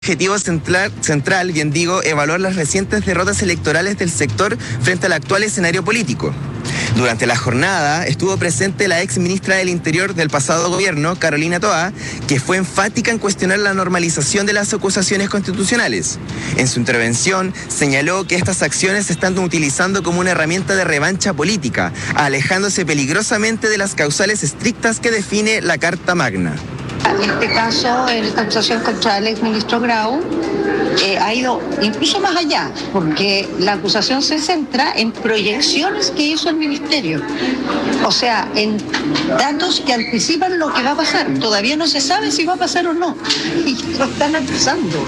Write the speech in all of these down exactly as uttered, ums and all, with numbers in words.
Objetivo central, central, bien digo, evaluar las recientes derrotas electorales del sector frente al actual escenario político. Durante la jornada estuvo presente la ex ministra del Interior del pasado gobierno, Carolina Toá, que fue enfática en cuestionar la normalización de las acusaciones constitucionales. En su intervención señaló que estas acciones se están utilizando como una herramienta de revancha política, alejándose peligrosamente de las causales estrictas que define la Carta Magna. En este caso, en esta acusación contra el exministro Grau, eh, ha ido incluso más allá, porque la acusación se centra en proyecciones que hizo el ministerio. O sea, en datos que anticipan lo que va a pasar. Todavía no se sabe si va a pasar o no. Y lo están acusando.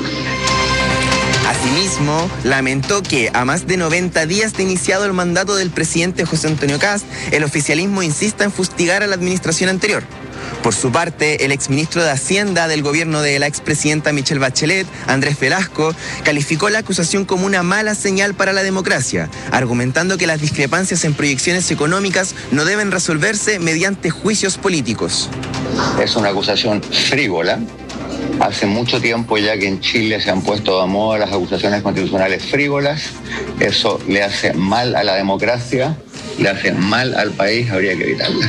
Asimismo, lamentó que, a más de noventa días de iniciado el mandato del presidente José Antonio Kast, el oficialismo insista en fustigar a la administración anterior. Por su parte, el exministro de Hacienda del gobierno de la expresidenta Michelle Bachelet, Andrés Velasco, calificó la acusación como una mala señal para la democracia, argumentando que las discrepancias en proyecciones económicas no deben resolverse mediante juicios políticos. Es una acusación frívola. Hace mucho tiempo ya que en Chile se han puesto de moda las acusaciones constitucionales frívolas. Eso le hace mal a la democracia, le hace mal al país, habría que evitarlas.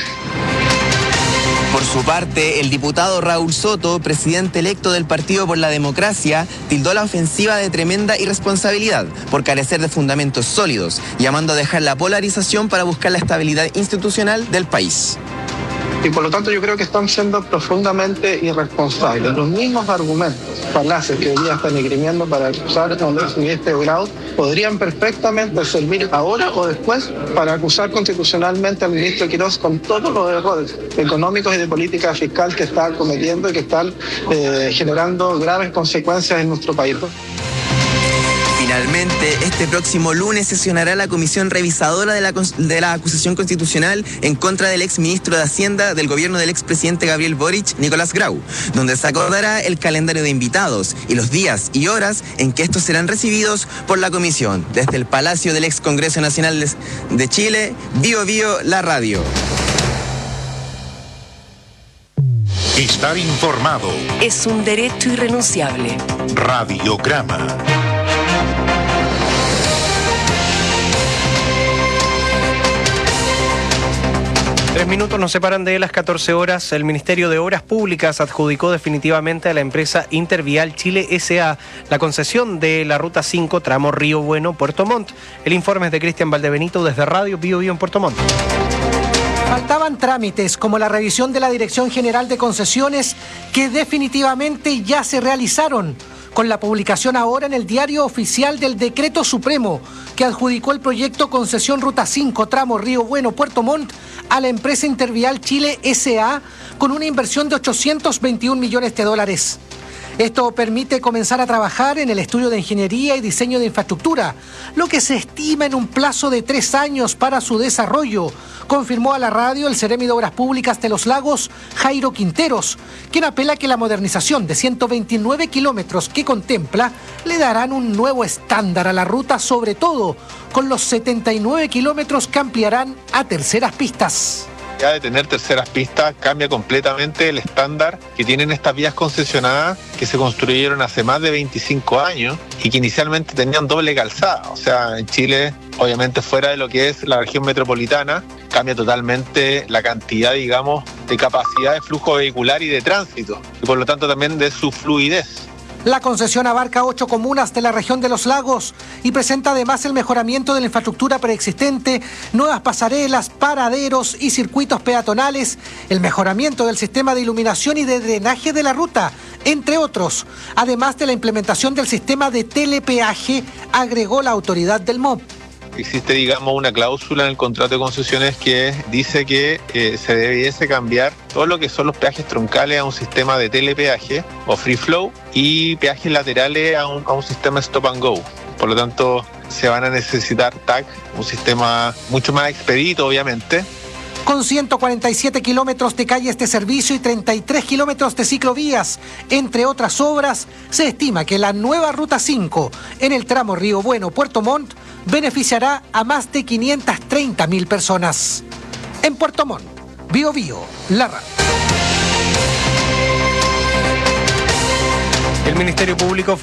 Por su parte, el diputado Raúl Soto, presidente electo del Partido por la Democracia, tildó la ofensiva de tremenda irresponsabilidad por carecer de fundamentos sólidos, llamando a dejar la polarización para buscar la estabilidad institucional del país. Y por lo tanto yo creo que están siendo profundamente irresponsables. Los mismos argumentos, falaces que hoy día están esgrimiendo para acusar a un exministro Grau podrían perfectamente servir ahora o después para acusar constitucionalmente al ministro Quirós con todos los errores económicos y de política fiscal que está cometiendo y que están eh, generando graves consecuencias en nuestro país. Finalmente, este próximo lunes sesionará la comisión revisadora de la, de la acusación constitucional en contra del exministro de Hacienda del gobierno del expresidente Gabriel Boric, Nicolás Grau, donde se acordará el calendario de invitados y los días y horas en que estos serán recibidos por la comisión. Desde el Palacio del Ex Congreso Nacional de, de Chile, Bio Bio, la radio. Estar informado es un derecho irrenunciable. Radiograma. Tres minutos nos separan de las catorce horas. El Ministerio de Obras Públicas adjudicó definitivamente a la empresa Intervial Chile S A la concesión de la Ruta cinco, tramo Río Bueno-Puerto Montt. El informe es de Cristian Valdebenito desde Radio Bio Bio en Puerto Montt. Faltaban trámites como la revisión de la Dirección General de Concesiones que definitivamente ya se realizaron, con la publicación ahora en el Diario Oficial del Decreto Supremo que adjudicó el proyecto Concesión Ruta cinco, tramo Río Bueno-Puerto Montt a la empresa Intervial Chile S A con una inversión de ochocientos veintiún millones de dólares. Esto permite comenzar a trabajar en el estudio de ingeniería y diseño de infraestructura, lo que se estima en un plazo de tres años para su desarrollo, confirmó a la radio el Seremi de Obras Públicas de Los Lagos, Jairo Quinteros, quien apela que la modernización de ciento veintinueve kilómetros que contempla le darán un nuevo estándar a la ruta, sobre todo con los setenta y nueve kilómetros que ampliarán a terceras pistas. Ya de tener terceras pistas cambia completamente el estándar que tienen estas vías concesionadas que se construyeron hace más de veinticinco años y que inicialmente tenían doble calzada. O sea, en Chile, obviamente fuera de lo que es la región metropolitana, cambia totalmente la cantidad, digamos, de capacidad de flujo vehicular y de tránsito y por lo tanto también de su fluidez. La concesión abarca ocho comunas de la región de Los Lagos y presenta además el mejoramiento de la infraestructura preexistente, nuevas pasarelas, paraderos y circuitos peatonales, el mejoramiento del sistema de iluminación y de drenaje de la ruta, entre otros, además de la implementación del sistema de telepeaje, agregó la autoridad del M O P. Existe, digamos, una cláusula en el contrato de concesiones que dice que eh, se debiese cambiar todo lo que son los peajes troncales a un sistema de telepeaje o free flow y peajes laterales a un, a un sistema stop and go. Por lo tanto, se van a necesitar T A C, un sistema mucho más expedito, obviamente. Con ciento cuarenta y siete kilómetros de calles de servicio y treinta y tres kilómetros de ciclovías, entre otras obras, se estima que la nueva Ruta cinco en el tramo Río Bueno-Puerto Montt beneficiará a más de quinientas treinta mil personas. En Puerto Montt, Bio Bio, la radio. El Ministerio Público